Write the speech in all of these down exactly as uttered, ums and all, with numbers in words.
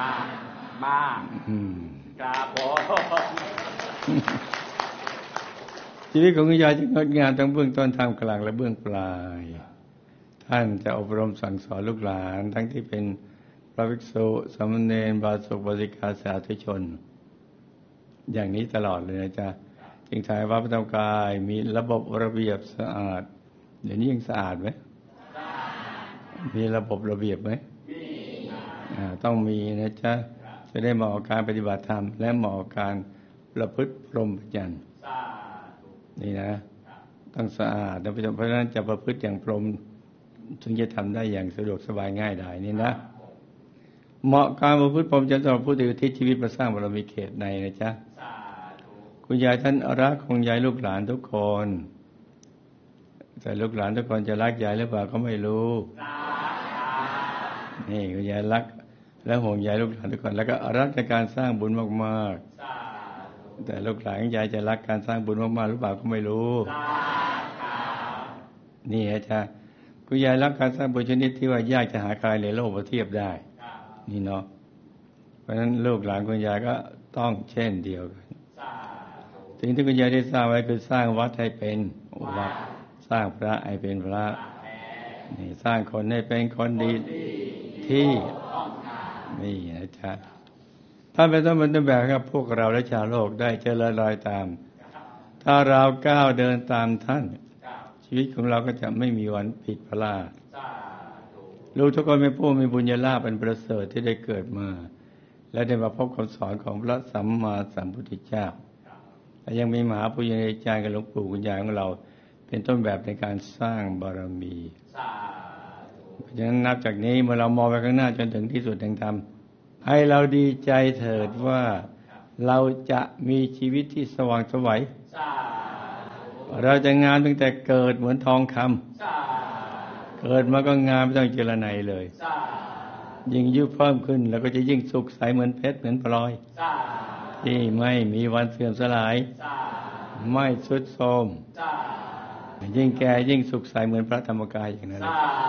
มากมากครับผมชีวิตของคุณยายจะงดงามทั้งเบื้องต้นท่ามกลางและเบื้องปลายท่านจะอบรมสั่งสอนลูกหลานทั้งที่เป็นพระภิกษุสามเณรบาสุกบาสิกาสาธุชนอย่างนี้ตลอดเลยนะจ๊ะจึงถ่ายวัดพระธรรมกายมีระบบระเบียบสะอาดเดี๋ยวนี้ยังสะอาดไหมมีระบบระเบียบไหมมีต้องมีนะจ๊ะจะได้เหมาะกับการปฏิบัติธรรมและเหมาะกับการประพฤติพรหมจรรย์นี่นะต้องสะอาดนะเพราะฉะนั้นจะประพฤติอย่างพรหมถึงจะทำได้อย่างสะดวกสบายง่ายได้นี่นะเหมาะการประพฤติพรหมจรรย์สำหรับผู้ที่อุทิศชีวิตมาสร้างบารมีเขตในนะจ๊ะคุณยายท่านรักของยายลูกหลานทุกคนแต่ลูกหลานทุกคนจะรักยายหรือเปล่าก็ไม่รู้นี่คุณยายรักและห่วงยายลูกหลานทุกคนแล้วก็รักในการสร้างบุญมากๆแต่ลูกหลานยายจะรักการสร้างบุญมากๆหรือเปล่าก็ไม่รู้นี่อาจารย์คุณยายรักการสร้างบุญชนิดที่ว่ายากจะหาใครในโลกมาเทียบได้นี่เนาะเพราะฉะนั้นลูกหลานคุณยายก็ต้องเช่นเดียวกันสิ่งที่คุณยายได้สร้างไว้คือสร้างวัดให้เป็นวัดสร้างพระให้เป็นพระนี่สร้างคนให้เป็นคนดีที่นี่นะจ๊ะท่านเป็นต้นเป็นแบบครับพวกเราและชาวโลกได้เจริญรอยตามถ้าเราก้าวเดินตามท่านชีวิตของเราก็จะไม่มีวันผิดพลาดลูกทุกคนเป็นผู้มีบุญญาลาภเป็นประเสริฐที่ได้เกิดมาและได้มาพบคำสอนของพระสัมมาสัมพุทธเจ้าและยังมีมหาปุญญาจารย์กับหลวงปู่คุณยายของเราเป็นต้นแบบในการสร้างบารมีเพราะฉะนั้นนับจากนี้เมื่อเรามองไปข้างหน้าจนถึงที่สุดแห่งธรรมให้เราดีใจเถิดว่าเราจะมีชีวิตที่สว่างไสวเราจะงามตั้งแต่เกิดเหมือนทองคำเกิดมาก็งามไม่ต้องเจรไนเลยยิ่งอายุเพิ่มขึ้นแล้วก็จะยิ่งสุขใสเหมือนเพชรเหมือนพลอยที่ไม่มีวันเสื่อมสลายไม่ทรุดโทรมยิ่งแก่ยิ่งสุขใสเหมือนพระธรรมกายอย่างนั้น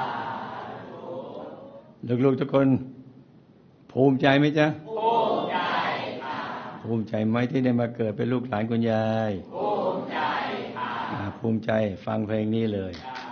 ลูกๆทุกคนภูมิใจไหมจ๊ะภูมิใจค่ะภูมิใจไหมที่ได้มาเกิดเป็นลูกหลานคุณยายภูมิใจค่ะภูมิใจฟังเพลงนี้เลย